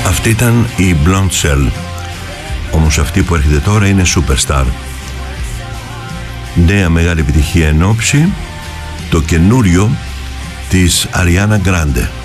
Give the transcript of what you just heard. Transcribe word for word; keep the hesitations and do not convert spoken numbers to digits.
Αυτή ήταν η Blonde Shell. Όμως αυτή που έρχεται τώρα είναι Superstar. Νέα μεγάλη επιτυχία εν όψη, το καινούριο της Ariana Grande.